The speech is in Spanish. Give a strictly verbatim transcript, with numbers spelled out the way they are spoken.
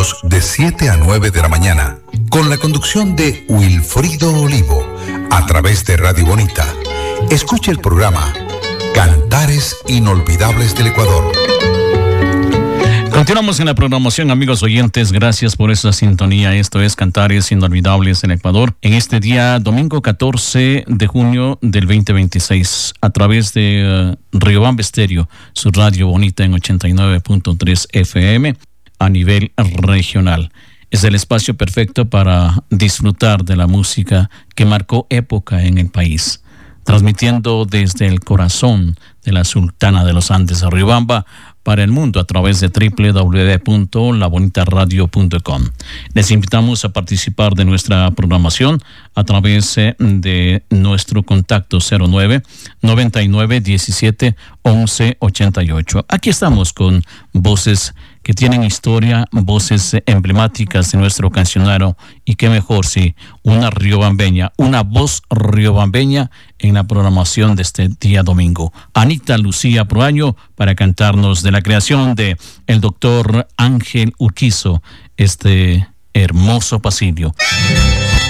domingos de siete a nueve de la mañana, con la conducción de Wilfrido Olivo, a través de Radio Bonita. Escuche el programa Cantares Inolvidables del Ecuador. Continuamos en la programación, amigos oyentes. Gracias por esa sintonía. Esto es Cantares Inolvidables del Ecuador. En este día, domingo catorce de junio del veinte veintiséis, a través de uh, Riobamba Estéreo, su radio bonita en ochenta y nueve punto tres F M a nivel regional. Es el espacio perfecto para disfrutar de la música que marcó época en el país. Transmitiendo desde el corazón de la Sultana de los Andes, Riobamba, para el mundo a través de doble u doble u doble u punto la bonita radio punto com. Les invitamos a participar de nuestra programación a través de nuestro contacto cero nueve, noventa y nueve, diecisiete, once, ochenta y ocho. Aquí estamos con voces que tienen historia, voces emblemáticas de nuestro cancionero, y qué mejor si una riobambeña, una voz riobambeña en la programación de este día domingo. Anita Lucía Proaño para cantarnos de la creación de el doctor Ángel Urquizo, este hermoso pasillo.